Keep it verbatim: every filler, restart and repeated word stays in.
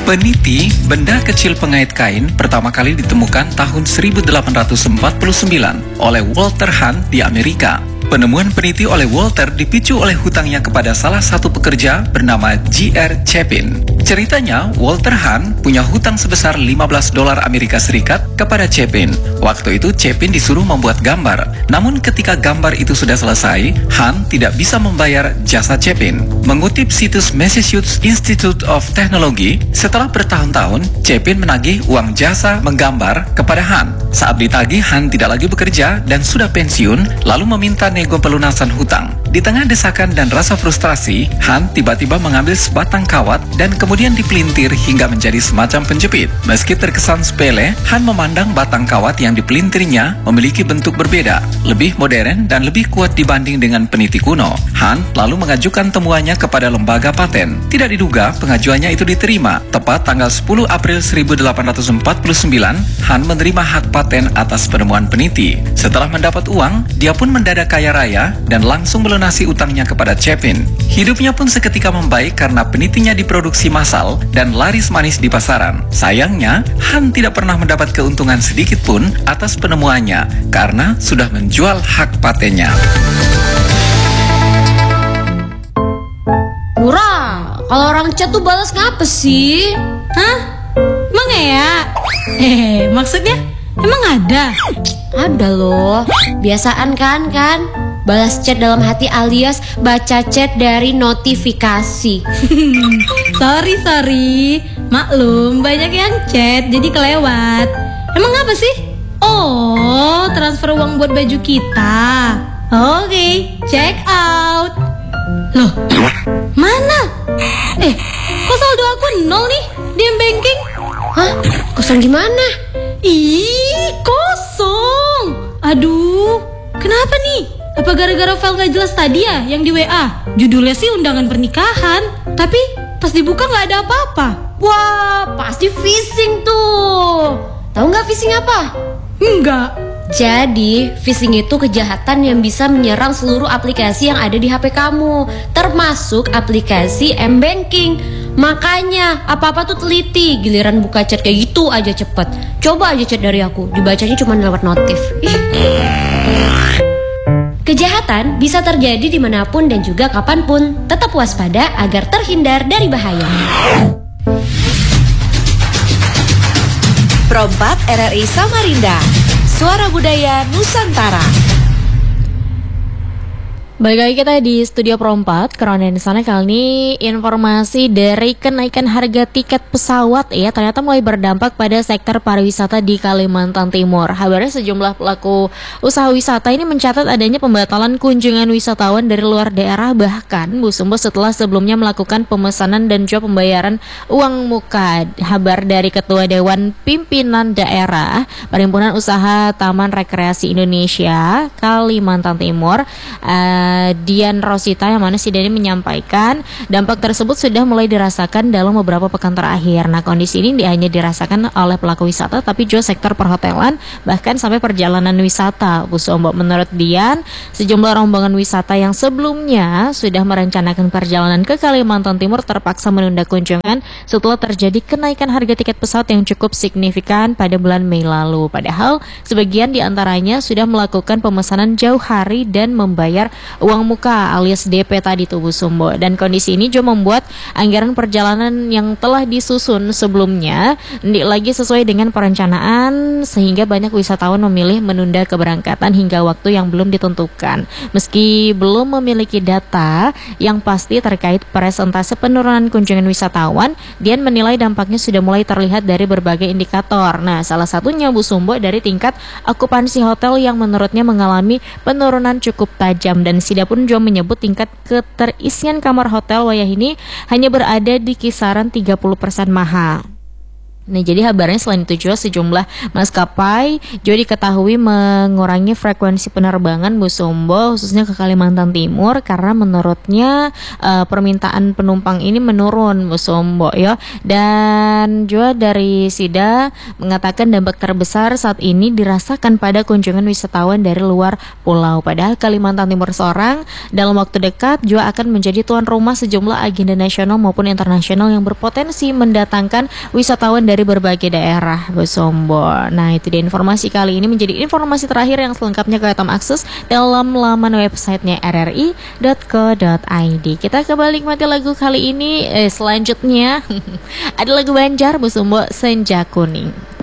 Peniti, benda kecil pengait kain, pertama kali ditemukan tahun seribu delapan ratus empat puluh sembilan oleh Walter Hunt di Amerika. Penemuan peniti oleh Walter dipicu oleh hutangnya kepada salah satu pekerja bernama J R Chapin. Ceritanya, Walter Hunt punya hutang sebesar lima belas dolar Amerika Serikat kepada Chapin. Waktu itu Chapin disuruh membuat gambar. Namun ketika gambar itu sudah selesai, Hunt tidak bisa membayar jasa Chapin. Mengutip situs Massachusetts Institute of Technology, setelah bertahun-tahun, Chapin menagih uang jasa menggambar kepada Hunt. Saat ditagih, Hunt tidak lagi bekerja dan sudah pensiun, lalu meminta nego pelunasan hutang. Di tengah desakan dan rasa frustrasi, Hunt tiba-tiba mengambil sebatang kawat dan kemudian dipelintir hingga menjadi semacam penjepit. Meski terkesan sepele, Hunt memandang batang kawat yang dipelintirnya memiliki bentuk berbeda, lebih modern dan lebih kuat dibanding dengan peniti kuno. Hunt lalu mengajukan temuannya kepada lembaga paten. Tidak diduga pengajuannya itu diterima. Tepat tanggal sepuluh April seribu delapan ratus empat puluh sembilan, Hunt menerima hak paten atas penemuan peniti. Setelah mendapat uang, dia pun mendadak kaya raya dan langsung melunasi utangnya kepada Chapin. Hidupnya pun seketika membaik karena penitinya diproduksi massal dan laris manis di pasaran. Sayangnya, Hunt tidak pernah mendapat keuntungan sedikit pun atas penemuannya karena sudah menjual hak patennya. Murah, kalau orang chat tuh balas ngapa sih? Hah? Emang ya? Hehehe, maksudnya emang ada? Ada loh, biasaan kan kan? Balas chat dalam hati alias baca chat dari notifikasi. Sorry, sorry. Maklum, banyak yang chat jadi kelewat. Emang apa sih? Oh, transfer uang buat baju kita. Oke, okay, check out. Loh, mana? Eh, kok saldo aku nol nih di M-Banking? Hah? Kosong gimana? Ih, kosong. Aduh, kenapa nih? Apa gara-gara file gak jelas tadi ya yang di W A? Judulnya sih undangan pernikahan, tapi pas dibuka gak ada apa-apa. Wah, pasti phishing tuh. Tahu nggak phishing apa? Enggak. Jadi, phishing itu kejahatan yang bisa menyerang seluruh aplikasi yang ada di H P kamu, termasuk aplikasi M-Banking. Makanya, apa-apa tuh teliti. Giliran buka chat kayak gitu aja cepet. Coba aja chat dari aku, dibacanya cuma lewat notif. Kejahatan bisa terjadi dimanapun dan juga kapanpun. Tetap waspada agar terhindar dari bahaya. Prompat R R I Samarinda, Suara Budaya Nusantara. Balik lagi kita di studio Prompat. Karena di sana kali ini informasi dari kenaikan harga tiket pesawat ya ternyata mulai berdampak pada sektor pariwisata di Kalimantan Timur. Kabarnya sejumlah pelaku usaha wisata ini mencatat adanya pembatalan kunjungan wisatawan dari luar daerah, bahkan Bu Sumbo setelah sebelumnya melakukan pemesanan dan juga pembayaran uang muka. Kabar dari Ketua Dewan Pimpinan Daerah Perhimpunan Usaha Taman Rekreasi Indonesia Kalimantan Timur, uh, Dian Rosita yang mana si Dani menyampaikan dampak tersebut sudah mulai dirasakan dalam beberapa pekan terakhir. Nah, kondisi ini tidak hanya dirasakan oleh pelaku wisata tapi juga sektor perhotelan bahkan sampai perjalanan wisata. Bu Sombo, menurut Dian, sejumlah rombongan wisata yang sebelumnya sudah merencanakan perjalanan ke Kalimantan Timur terpaksa menunda kunjungan setelah terjadi kenaikan harga tiket pesawat yang cukup signifikan pada bulan Mei lalu. Padahal sebagian diantaranya sudah melakukan pemesanan jauh hari dan membayar uang muka alias D P tadi tuh Bu Sumbo. Dan kondisi ini juga membuat anggaran perjalanan yang telah disusun sebelumnya tidak lagi sesuai dengan perencanaan sehingga banyak wisatawan memilih menunda keberangkatan hingga waktu yang belum ditentukan. Meski belum memiliki data yang pasti terkait persentase penurunan kunjungan wisatawan, Dian menilai dampaknya sudah mulai terlihat dari berbagai indikator. Nah, salah satunya Bu Sumbo dari tingkat okupansi hotel yang menurutnya mengalami penurunan cukup tajam. Dan Sida pun juga menyebut tingkat keterisian kamar hotel wayah ini hanya berada di kisaran tiga puluh persen mahal. Nah, jadi kabarnya selain itu juga sejumlah maskapai juga diketahui mengurangi frekuensi penerbangan Bu Sumbo khususnya ke Kalimantan Timur karena menurutnya uh, permintaan penumpang ini menurun Bu Sumbo ya. Dan juga dari SIDA mengatakan dampak terbesar saat ini dirasakan pada kunjungan wisatawan dari luar pulau. Padahal Kalimantan Timur seorang dalam waktu dekat juga akan menjadi tuan rumah sejumlah agenda nasional maupun internasional yang berpotensi mendatangkan wisatawan dari dari berbagai daerah Bu Sumbo. Nah, itu dia informasi kali ini menjadi informasi terakhir yang selengkapnya kalian bisa akses dalam laman websitenya r r i dot co dot i d. Kita kembali nikmati lagu kali ini. Eh, selanjutnya ada lagu Banjar Bu Sumbo, Senja Kuning.